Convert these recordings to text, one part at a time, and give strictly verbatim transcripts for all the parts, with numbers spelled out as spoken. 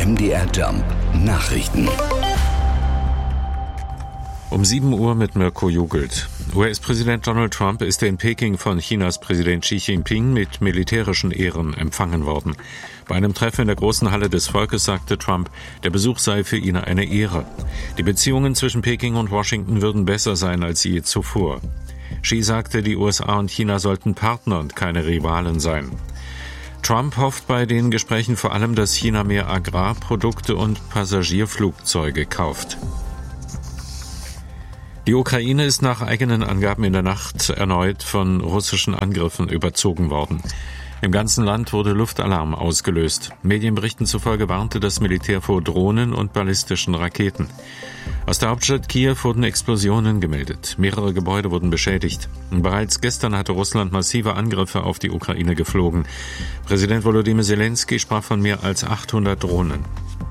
M D R Jump Nachrichten. Um sieben Uhr mit Mirko Jugelt. U S-Präsident Donald Trump ist in Peking von Chinas Präsident Xi Jinping mit militärischen Ehren empfangen worden. Bei einem Treffen in der großen Halle des Volkes sagte Trump, der Besuch sei für ihn eine Ehre. Die Beziehungen zwischen Peking und Washington würden besser sein als je zuvor. Xi sagte, die U S A und China sollten Partner und keine Rivalen sein. Trump hofft bei den Gesprächen vor allem, dass China mehr Agrarprodukte und Passagierflugzeuge kauft. Die Ukraine ist nach eigenen Angaben in der Nacht erneut von russischen Angriffen überzogen worden. Im ganzen Land wurde Luftalarm ausgelöst. Medienberichten zufolge warnte das Militär vor Drohnen und ballistischen Raketen. Aus der Hauptstadt Kiew wurden Explosionen gemeldet. Mehrere Gebäude wurden beschädigt. Bereits gestern hatte Russland massive Angriffe auf die Ukraine geflogen. Präsident Volodymyr Zelensky sprach von mehr als achthundert Drohnen.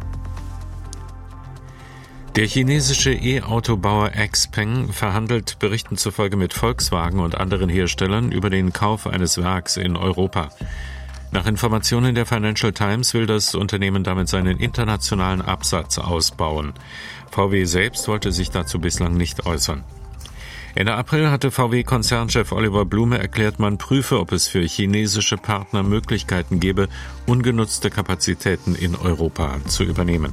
Der chinesische E-Autobauer Xpeng verhandelt Berichten zufolge mit Volkswagen und anderen Herstellern über den Kauf eines Werks in Europa. Nach Informationen der Financial Times will das Unternehmen damit seinen internationalen Absatz ausbauen. V W selbst wollte sich dazu bislang nicht äußern. Ende April hatte V W-Konzernchef Oliver Blume erklärt, man prüfe, ob es für chinesische Partner Möglichkeiten gäbe, ungenutzte Kapazitäten in Europa zu übernehmen.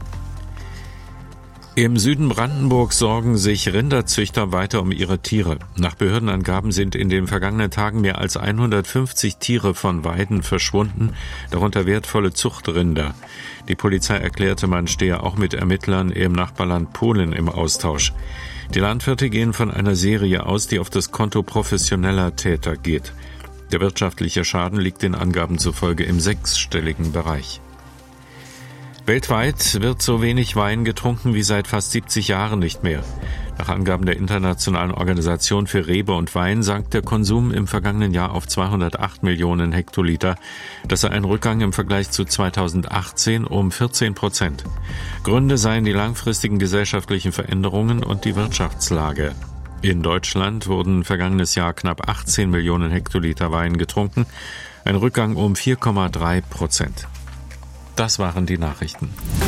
Im Süden Brandenburgs sorgen sich Rinderzüchter weiter um ihre Tiere. Nach Behördenangaben sind in den vergangenen Tagen mehr als hundertfünfzig Tiere von Weiden verschwunden, darunter wertvolle Zuchtrinder. Die Polizei erklärte, man stehe auch mit Ermittlern im Nachbarland Polen im Austausch. Die Landwirte gehen von einer Serie aus, die auf das Konto professioneller Täter geht. Der wirtschaftliche Schaden liegt den Angaben zufolge im sechsstelligen Bereich. Weltweit wird so wenig Wein getrunken wie seit fast siebzig Jahren nicht mehr. Nach Angaben der Internationalen Organisation für Rebe und Wein sank der Konsum im vergangenen Jahr auf zweihundertacht Millionen Hektoliter. Das sei ein Rückgang im Vergleich zu zweitausendachtzehn um vierzehn Prozent. Gründe seien die langfristigen gesellschaftlichen Veränderungen und die Wirtschaftslage. In Deutschland wurden vergangenes Jahr knapp achtzehn Millionen Hektoliter Wein getrunken, ein Rückgang um vier Komma drei Prozent. Das waren die Nachrichten.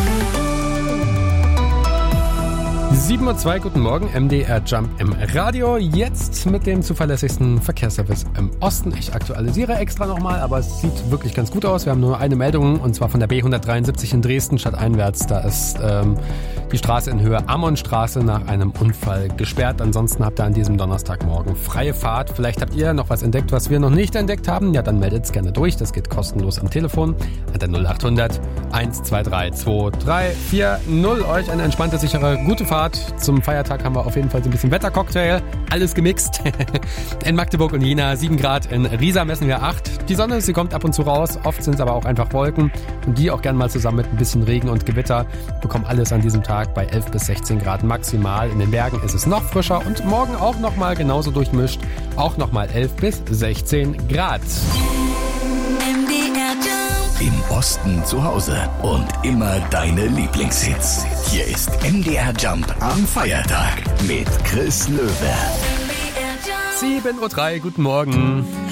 sieben Uhr zwei, guten Morgen, M D R Jump im Radio. Jetzt mit dem zuverlässigsten Verkehrsservice im Osten. Ich aktualisiere extra nochmal, aber es sieht wirklich ganz gut aus. Wir haben nur eine Meldung, und zwar von der B hundertdreiundsiebzig in Dresden stadteinwärts. Da ist ähm, die Straße in Höhe Ammonstraße nach einem Unfall gesperrt. Ansonsten habt ihr an diesem Donnerstagmorgen freie Fahrt. Vielleicht habt ihr noch was entdeckt, was wir noch nicht entdeckt haben. Ja, dann meldet es gerne durch. Das geht kostenlos am Telefon an der null achthundert eins zwei drei zwei drei vier null. Euch eine entspannte, sichere, gute Fahrt. Zum Feiertag haben wir auf jeden Fall so ein bisschen Wettercocktail. Alles gemixt. In Magdeburg und Jena sieben Grad, in Riesa messen wir acht. Die Sonne, sie kommt ab und zu raus. Oft sind es aber auch einfach Wolken. Und die auch gern mal zusammen mit ein bisschen Regen und Gewitter. Bekommen alles an diesem Tag bei elf bis sechzehn Grad maximal. In den Bergen ist es noch frischer und morgen auch nochmal genauso durchmischt. Auch nochmal elf bis sechzehn Grad. Im Osten zu Hause und immer deine Lieblingshits. Hier ist M D R Jump am Feiertag mit Chris Löwe. sieben Uhr drei, guten Morgen.